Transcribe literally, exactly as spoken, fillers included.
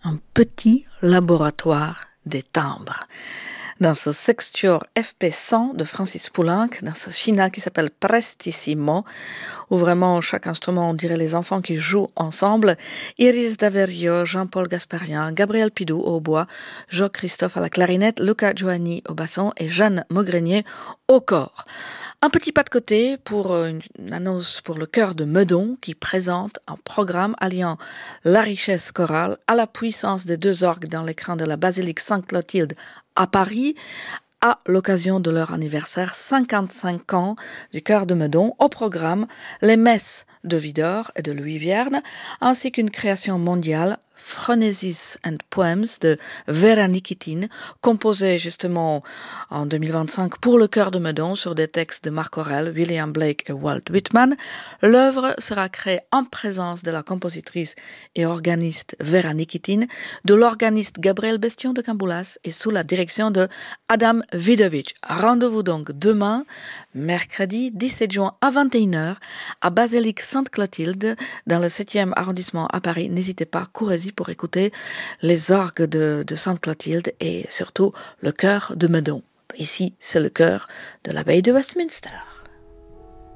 un petit laboratoire des timbres. Dans ce Sextuor F P cent de Francis Poulenc, dans ce finale qui s'appelle Prestissimo, où vraiment chaque instrument, on dirait les enfants qui jouent ensemble, Iris Daverio, Jean-Paul Gasparian, Gabriel Pidou au hautbois, Jacques Christophe à la clarinette, Luca Giovanni au basson et Jeanne Maugrenier au cor. Un petit pas de côté pour une annonce pour le chœur de Meudon qui présente un programme alliant la richesse chorale à la puissance des deux orgues dans l'écran de la basilique Sainte-Clotilde à Paris, à l'occasion de leur anniversaire cinquante-cinq ans du chœur de Meudon. Au programme, les messes de Widor et de Louis Vierne, ainsi qu'une création mondiale, Phronesis and Poems de Vera Nikitin, composée justement en deux mille vingt-cinq pour le chœur de Meudon sur des textes de Marc Aurèle, William Blake et Walt Whitman. L'œuvre sera créée en présence de la compositrice et organiste Vera Nikitin, de l'organiste Gabriel Bestion de Camboulas et sous la direction de Adam Vidovic. Rendez-vous donc demain, mercredi dix-sept juin à vingt et une heures, à Basilique Sainte-Clotilde, dans le septième arrondissement à Paris. N'hésitez pas, courez-y pour écouter les orgues de, de Sainte-Clotilde et surtout le chœur de Meudon. Ici, c'est le chœur de l'abbaye de Westminster.